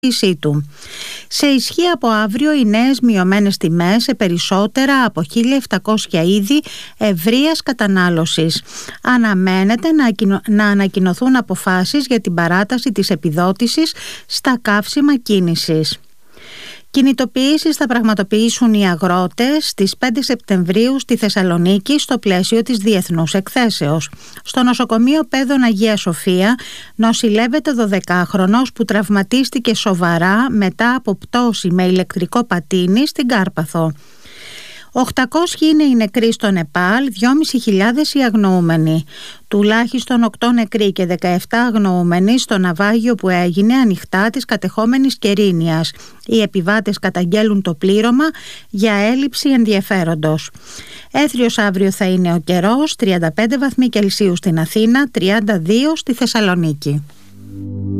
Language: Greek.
του. Σε ισχύ από αύριο οι νέες μειωμένες τιμές σε περισσότερα από 1.700 είδη ευρείας κατανάλωσης. Αναμένεται να ανακοινωθούν αποφάσεις για την παράταση της επιδότησης στα καύσιμα κίνησης. Κινητοποιήσεις θα πραγματοποιήσουν οι αγρότες στις 5 Σεπτεμβρίου στη Θεσσαλονίκη στο πλαίσιο της Διεθνούς Εκθέσεως. Στο νοσοκομείο Παίδων Αγία Σοφία νοσηλεύεται 12χρονος που τραυματίστηκε σοβαρά μετά από πτώση με ηλεκτρικό πατίνι στην Κάρπαθο. 800 είναι οι νεκροί στο Νεπάλ, 2.500 οι αγνοούμενοι. Τουλάχιστον 8 νεκροί και 17 αγνοούμενοι στο ναυάγιο που έγινε ανοιχτά της κατεχόμενης Κερίνιας. Οι επιβάτες καταγγέλουν το πλήρωμα για έλλειψη ενδιαφέροντος. Έθριος αύριο θα είναι ο καιρός, 35 βαθμοί Κελσίου στην Αθήνα, 32 στη Θεσσαλονίκη.